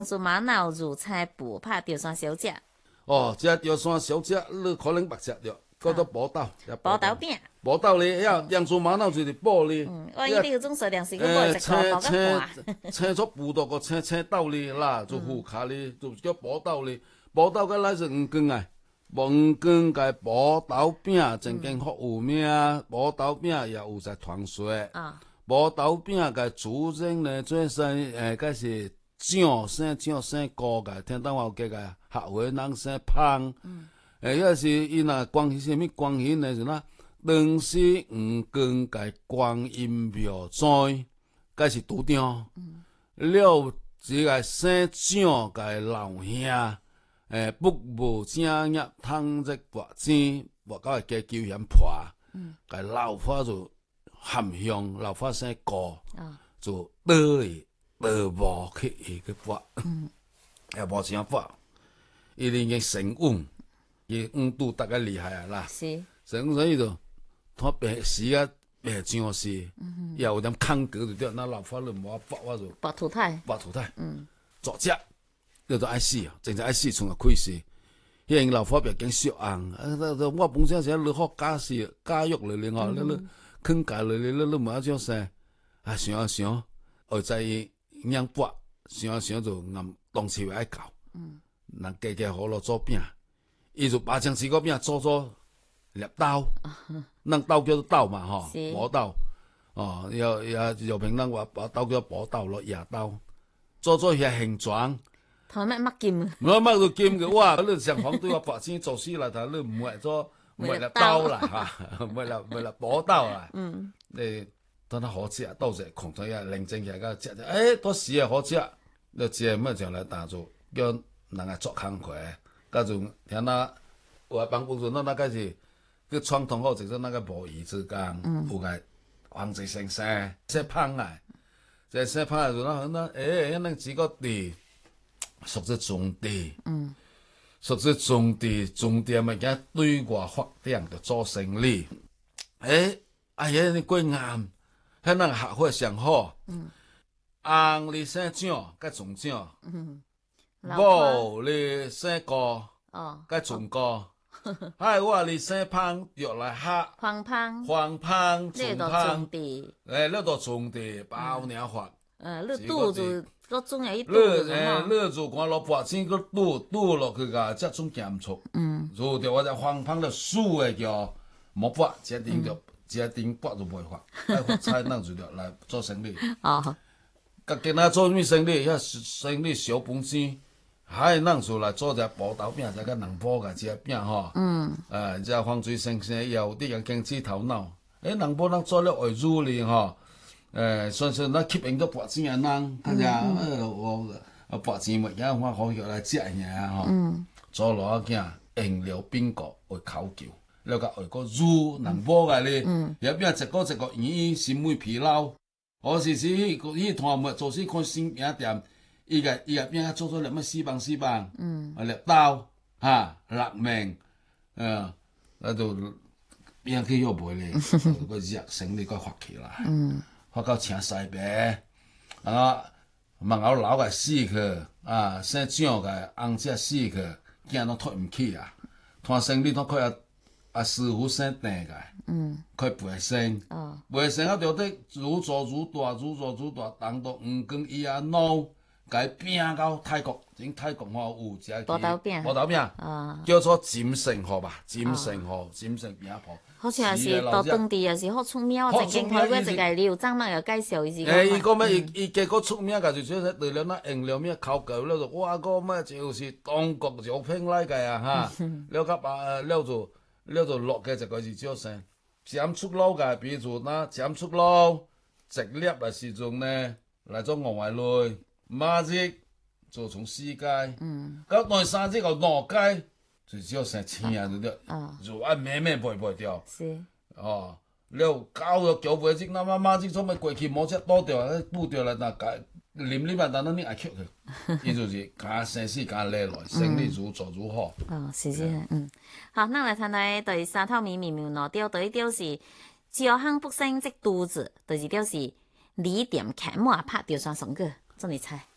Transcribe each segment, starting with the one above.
做馬腦乳菜補拍條山小姐， 哦，食條山小姐，你可能捌食着，叫做寶豆， 寶豆餅。 寶豆咧，遐洋蔥馬腦就是寶咧， 我伊啲嗰種數量是佢買一個包個青出布多個青豆咧啦，就胡卡咧，就叫寶豆咧。寶豆個來是黃光啊，黃光個寶豆餅曾經學有名，寶豆餅也有在傳說。寶豆餅個主人呢，最先個是蔣姓哥個，聽到我個客話人姓芳。迄是伊若關係啥物關係呢？是哪？當時黃光個觀音廟在，個是拄着。了一個姓蔣個老兄，不務正業，貪這博錢，博到個家求嫌破。個老法就含香，老法姓高，就倒去倒無去伊去博，也無啥博，伊已經成穩。伊度大概厲害啊啦，所以就他白死啊，白上死，也有點抗格就對，那老法律冇法我就白土太， 作只，你就愛死啊，真正愛死，從個開始，迄個老法別驚小紅，我本身時你好加死加肉嚟咧吼，你坑家嚟咧，你冇種生，想後在養博，想就暗當時會愛搞，人家好咯做餅。伊就把將四個餅做獵刀，咱刀叫做刀嘛吼，寶刀，哦，又平咱話把刀叫寶刀咯，野刀，做遐形狀。 頭咩乜劍？ 我乜都劍嘅，哇！你上房對我白錢做死啦，但你唔會做，唔係刀啦嚇，唔係寶刀啦。你等他好食，到時狂睇下認真起個食，多時啊好食，你食乜就來打做，叫人個做工課。嗰種聽那我幫工作，那開始佢傳統好，就是那個無義之間，有個黃氏先生寫胖啊，即寫胖就那幾個地屬於種地，屬於種地咪嘅對外發展就做生意，你過硬，迄那個客戶上好，紅你姓蔣，甲種蔣。無你姓高，甲種高，我你姓芳，約來客， 黃芳， 種芳， 你到種地包年發， 你拄就嗰種有一拄你就講攞白錢個拄落去個，這種鹹醋，就條我隻黃芳的樹個叫冇白，一定白就袂發，發菜咱就來做生意。甲今仔做咩生意？遐生意小本錢。咱就來做隻寶豆餅，再個南部個隻餅吼。隻黃水先生有啲個經濟頭腦。南部咱做了會煮哩吼。算咱吸引到白錢個人，睇下我白錢物件我好叫來食嘢吼。做落個囝用料變個會考究，了個會個煮南部個哩。遐餅一個圓心胃疲勞。我時迄團物做時看新餅店。伊個餅做做乜四棒，獵刀六面，就餅去又賣咧，個熱生意個發起來，發到請西北，門口老個死去，姓蔣個翁姐死去，囝攏托毋起啊，攤生意攏可師傅姓鄭個，可陪生，陪生啊着得愈做愈大，當到黃光伊腦。改餅到泰國，泰國有一個寶豆餅，叫做金城河吧，金城餅鋪。 好似也是到當地也是好出名，我曾經睇過一個劉張媽有介紹伊。 伊講咩？伊結果出名個就說是對了那用了咩考究了就哇個咩就是中國招聘來個啊哈，了個了就落嘅一個是叫啥？斬出佬個，比如那斬出佬直粒嘅時陣呢，來做外來。馬日就從四街，到第三日個兩街，就只有成千啊，對了，就按慢慢背掉。了搞咗腳背子，那馬日做咩過去冇只多掉，補掉來那解，啉啊，但係你愛吸佢，伊就是加生死加累來，生意愈做愈好。 好，那來談談第三套米苗條，第一條是招行不勝即肚子，第二條是李店開幕拍條上son歌。做你猜？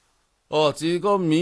哦，一個米。